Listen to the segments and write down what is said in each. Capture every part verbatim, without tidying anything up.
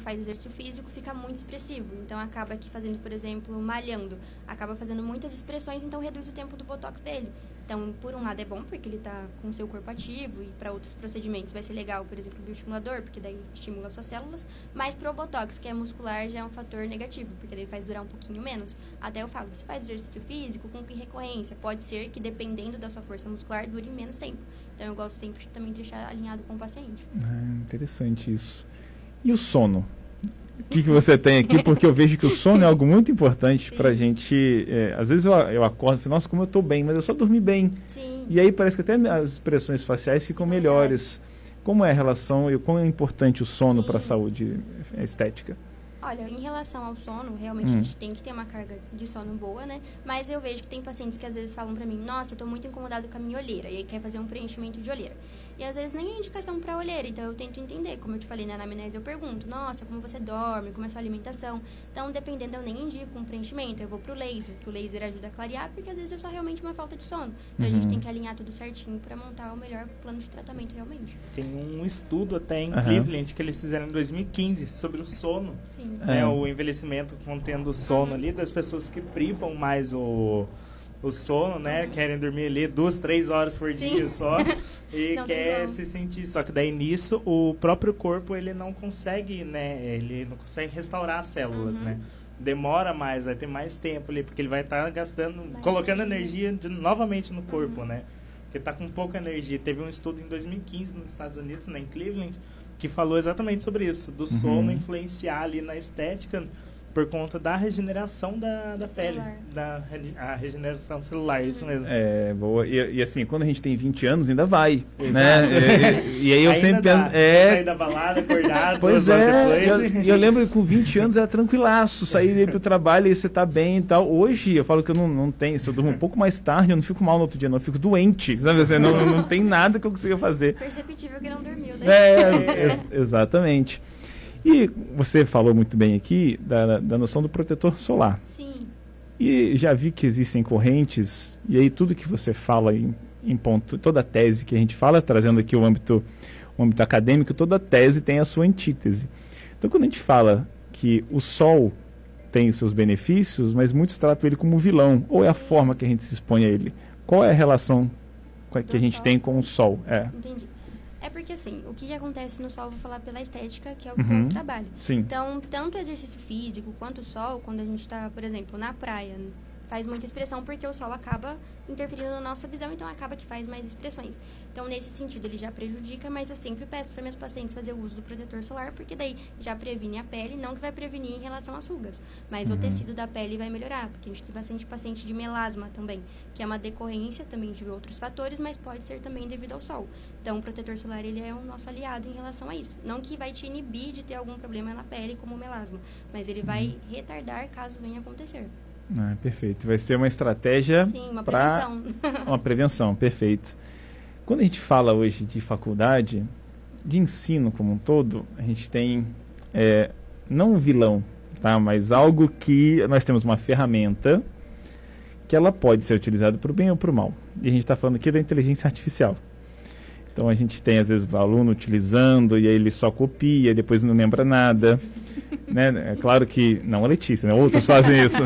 faz exercício físico fica muito expressivo. Então, acaba que fazendo, por exemplo, malhando, acaba fazendo muitas expressões, então reduz o tempo do botox dele. Então, por um lado é bom, porque ele está com o seu corpo ativo, e para outros procedimentos vai ser legal, por exemplo, o bioestimulador, porque daí estimula as suas células, mas para o botox, que é muscular, já é um fator negativo, porque ele faz durar um pouquinho menos. Até eu falo, você faz exercício físico, com que recorrência? Pode ser que, dependendo da sua força muscular, dure menos tempo. Então, eu gosto sempre também de deixar alinhado com o paciente. Ah, interessante isso. E o sono? O que, que você tem aqui? Porque eu vejo que o sono é algo muito importante para a gente. É, às vezes eu, eu acordo e falo, nossa, como eu estou bem, mas eu só dormi bem. Sim. E aí parece que até as expressões faciais ficam melhores. Como é a relação e quão é importante o sono para a saúde estética? Olha, em relação ao sono, realmente hum. a gente tem que ter uma carga de sono boa, né? Mas eu vejo que tem pacientes que às vezes falam pra mim, nossa, eu tô muito incomodado com a minha olheira, e aí quer fazer um preenchimento de olheira. E às vezes nem é indicação pra olheira, então eu tento entender, como eu te falei na anamnese, eu pergunto, nossa, como você dorme, como é a sua alimentação? Então, dependendo, eu nem indico um preenchimento, eu vou pro laser, que o laser ajuda a clarear, porque às vezes é só realmente uma falta de sono. Então, uhum. a gente tem que alinhar tudo certinho pra montar o melhor plano de tratamento realmente. Tem um estudo até em uhum. Cleveland que eles fizeram em dois mil e quinze sobre o sono. Sim. Né, é. O envelhecimento contendo o sono uhum. ali das pessoas que privam mais o... o sono, né? Querem dormir ali duas, três horas por Sim. dia só e quer se sentir. Só que daí nisso o próprio corpo ele não consegue, né? Ele não consegue restaurar as células, uhum. né? Demora mais, vai ter mais tempo ali, porque ele vai estar tá gastando, mais colocando energia de, novamente no corpo, uhum. né? Porque tá com pouca energia. Teve um estudo em dois mil e quinze nos Estados Unidos, né, em Cleveland, que falou exatamente sobre isso, do uhum. sono influenciar ali na estética por conta da regeneração da, da pele, da a regeneração celular, isso mesmo. É, boa. E, e assim, quando a gente tem vinte anos, ainda vai, exato. Né? E, e aí eu ainda sempre dá, penso... É... sair da balada, acordar, pois é, e eu, eu lembro que com vinte anos era tranquilaço, sair para o trabalho e você tá bem e tal. Hoje, eu falo que eu não, não tenho, se eu durmo um pouco mais tarde, eu não fico mal no outro dia, não, eu fico doente, sabe? Assim, não, não tem nada que eu consiga fazer. Perceptível que não dormiu, né? É, é, exatamente. E você falou muito bem aqui da, da noção do protetor solar. Sim. E já vi que existem correntes, e aí tudo que você fala em, em ponto, toda a tese que a gente fala, trazendo aqui o âmbito, o âmbito acadêmico, toda tese tem a sua antítese. Então, quando a gente fala que o sol tem seus benefícios, mas muitos tratam ele como vilão, ou é a forma que a gente se expõe a ele? Qual é a relação que do a gente sol. tem com o sol? É. Entendi. É porque, assim, o que acontece no sol, vou falar pela estética, que é o uhum. que eu trabalho. Sim. Então, tanto o exercício físico quanto o sol, quando a gente está, por exemplo, na praia, faz muita expressão porque o sol acaba interferindo na nossa visão, então acaba que faz mais expressões. Então, nesse sentido, ele já prejudica, mas eu sempre peço para minhas pacientes fazer o uso do protetor solar, porque daí já previne a pele, não que vai prevenir em relação às rugas, mas uhum. o tecido da pele vai melhorar, porque a gente tem bastante paciente de melasma também, que é uma decorrência também de outros fatores, mas pode ser também devido ao sol. Então, o protetor solar, ele é o nosso aliado em relação a isso. Não que vai te inibir de ter algum problema na pele, como o melasma, mas ele vai uhum. retardar caso venha acontecer. Ah, perfeito. Vai ser uma estratégia para uma prevenção, perfeito. Quando a gente fala hoje de faculdade, de ensino como um todo, a gente tem é, não um vilão, tá? Mas algo que nós temos uma ferramenta que ela pode ser utilizada para o bem ou para o mal. E a gente está falando aqui da inteligência artificial. Então a gente tem às vezes o aluno utilizando e aí ele só copia, depois não lembra nada. Né? É claro que, não a Letícia, né? Outros fazem isso.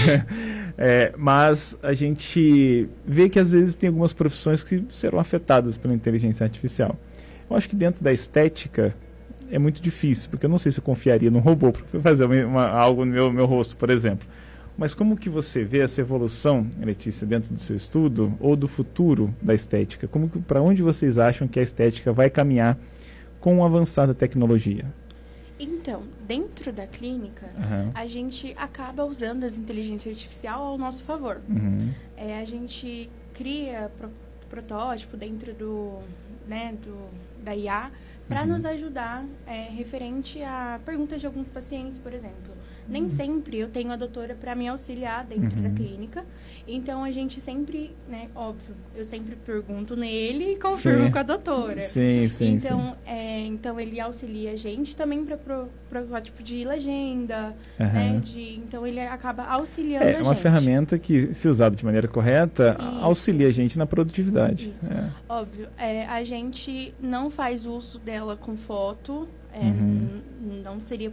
É, mas a gente vê que às vezes tem algumas profissões que serão afetadas pela inteligência artificial. Eu acho que dentro da estética é muito difícil, porque eu não sei se eu confiaria num robô para fazer uma, uma, algo no meu, meu rosto, por exemplo. Mas como que você vê essa evolução, Letícia, dentro do seu estudo, ou do futuro da estética? Como para onde vocês acham que a estética vai caminhar com o avançar da tecnologia? Então, dentro da clínica, uhum. a gente acaba usando as inteligências artificiais ao nosso favor. Uhum. É, a gente cria pro, protótipo dentro do, né, do, da I A para uhum. nos ajudar é, referente a perguntas de alguns pacientes, por exemplo. Nem sempre eu tenho a doutora para me auxiliar dentro uhum. da clínica. Então, a gente sempre, né, óbvio, eu sempre pergunto nele e confirmo sim. com a doutora. Sim, sim, então, sim. É, então, ele auxilia a gente também para pro, protótipo de legenda, uhum. né, de, então ele acaba auxiliando é, a gente. É uma ferramenta que, se usada de maneira correta, Isso. auxilia a gente na produtividade. Isso. É. Óbvio, é, a gente não faz uso dela com foto, é, uhum. não seria